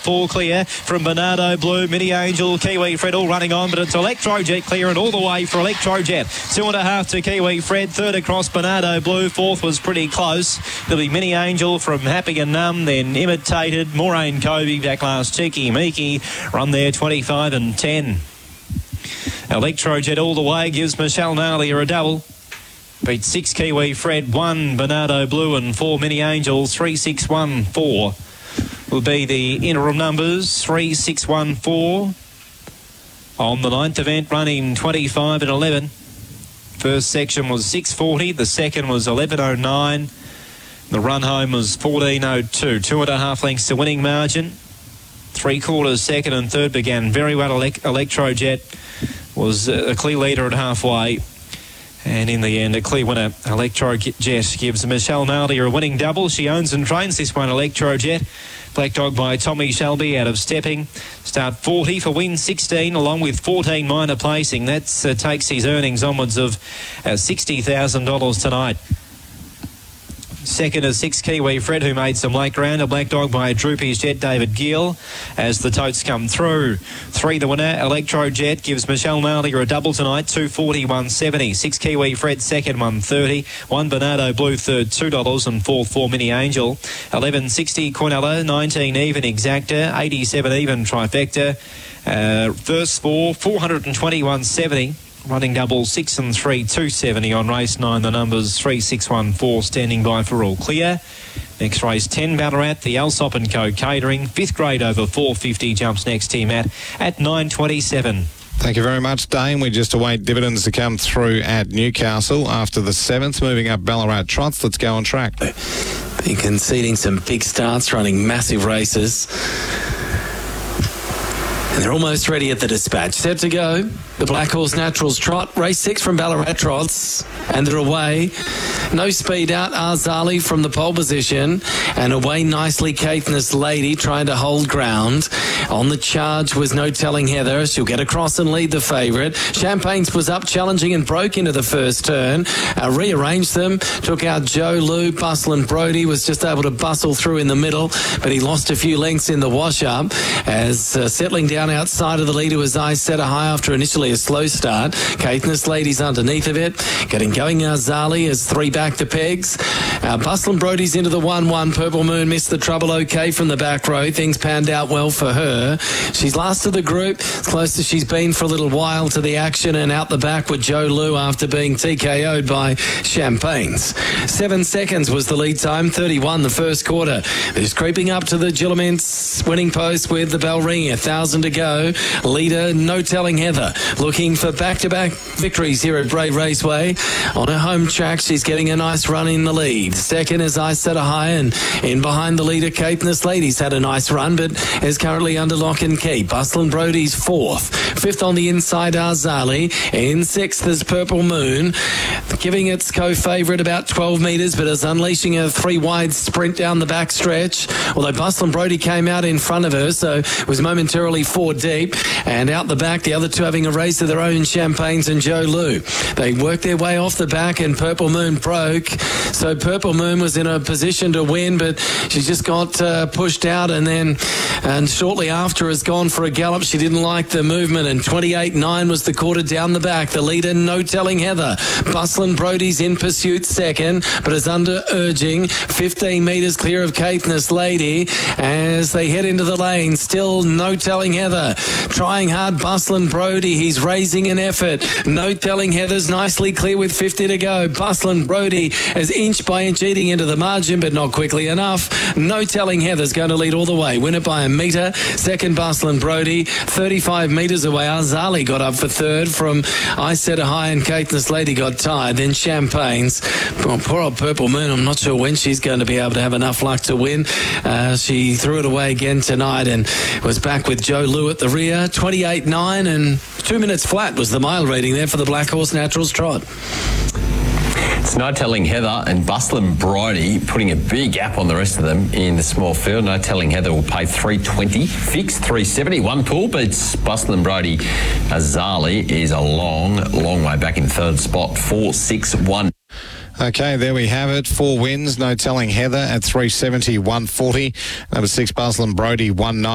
4 clear from Bernardo Blue, Mini Angel, Kiwi Fred all running on, but it's Electrojet clear and all the way for Electrojet. 2.5 to Kiwi Fred, third across Bernardo Blue, fourth was pretty close. There'll be Mini Angel from Happy and Numb, then Imitated, Maureen Covey, back last Cheeky Meeky, run there 25 and 10. Electrojet all the way gives Michelle Nalia a double. Beat 6 Kiwi Fred, 1 Bernardo Blue and 4 Mini Angels. 3, 6, 1, 4 will be the interim numbers. 3, 6, 1, 4 on the 9th event, running 25 and 11. First section was 6:40, the second was 11:09. The run home was 14:02. 2.5 lengths to winning margin. 3/4 second and third began very well. Electrojet was a clear leader at halfway. And in the end, a clear winner, Electrojet, gives Michelle Nalia a winning double. She owns and trains this one, Electrojet. Black Dog by Tommy Shelby out of Stepping. Start 40 for win 16, along with 14 minor placing. That takes his earnings onwards of $60,000 tonight. Second is 6 Kiwi Fred, who made some late ground. A Black Dog by Droopy's Jet, David Gill, as the totes come through. 3 the winner, Electrojet, gives Michelle Nalia a double tonight, 240, 170. 6 Kiwi Fred, second, 130. 1 Bernardo Blue, third, $2, and fourth, 4 Mini Angel. 11.60 Cornella, 19 even Exacta, 87 even Trifecta. First 4, 420, 170. Running double 6 and 3, 270 on race 9. The numbers 3, 6, 1, 4 standing by for all clear. Next race 10 Ballarat, the Alsop & Co catering. 5th grade over 450 jumps next here, Matt, at 9.27. Thank you very much, Dane. We just await dividends to come through at Newcastle after the 7th. Moving up Ballarat Trots. Let's go on track. Been conceding some big starts, running massive races. And they're almost ready at the dispatch. Set to go. The Black Horse Naturals Trot. Race 6 from Ballarat Trots. And they're away. No speed out. Arzali from the pole position. And away nicely Caithness Lady trying to hold ground. On the charge was No Telling Heather. She'll get across and lead the favourite. Champagne's was up challenging and broke into the first turn. Rearranged them. Took out Joe Lou. Bustle and Brody was just able to bustle through in the middle. But he lost a few lengths in the wash-up. As settling down outside of the leader was I Set a High after initially a slow start. Caithness Lady's underneath of it. Getting going Arzali as 3 back the pegs. Bustle and Brody's into the 1-1. Purple Moon missed the trouble okay from the back row. Things panned out well for her. She's last of the group. As close as she's been for a little while to the action, and out the back with Joe Lou after being TKO'd by Champagne's. 7 seconds was the lead time. 31 the first quarter. Just creeping up to the Gillaments winning post with the bell ringing. 1,000 to go. Leader No Telling Heather looking for back-to-back victories here at Brave Raceway. On her home track, she's getting a nice run in the lead. Second is I Set a High, and in behind the leader, Caithness Lady's had a nice run, but is currently under lock and key. Bustle and Brody's 4th. 5th on the inside, Arzali. In 6th is Purple Moon, giving its co-favourite about 12 metres, but is unleashing a 3-wide sprint down the back stretch. Although Bustle and Brody came out in front of her, so it was momentarily 4 deep. And out the back, the other two having a race of their own, Champagne's and Joe Lou. They worked their way off the back, and Purple Moon broke. So Purple Moon was in a position to win, but she just got pushed out, and shortly after has gone for a gallop. She didn't like the movement, and 28.9 was the quarter down the back. The leader, No Telling Heather. Bustle and Brody's in pursuit second, but is under urging. 15 metres clear of Caithness Lady as they head into the lane. Still No Telling Heather. Trying hard, Bustle and Brody. He's raising an effort. No Telling Heather's nicely clear with 50 to go. Bustle and Brody is inch by inch eating into the margin, but not quickly enough. No Telling Heather's going to lead all the way. Win it by a metre. Second, Bustle and Brody. 35 metres away. Arzali got up for third from I Set a High, and Caithness Lady got tired. Then Champagne's. Oh, poor old Purple Moon. I'm not sure when she's going to be able to have enough luck to win. She threw it away again tonight and was back with Joe Lou at the rear. 28.9 and 2 minutes flat was the mile rating there for the Black Horse Naturals Trot. It's No Telling Heather and Bustle and Brody putting a big gap on the rest of them in the small field. No Telling Heather will pay $320, fixed $370, one pool, but it's Bustle and Brody. Arzali is a long way back in third spot, 4-6-1. Okay, there we have it. 4 wins. No Telling Heather at $370, $140. Number 6, Bustle and Brody, $190.